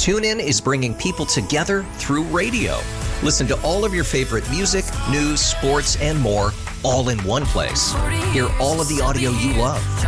TuneIn is bringing people together through radio. Listen to all of your favorite music, news, sports, and more all in one place. Hear all of the audio you love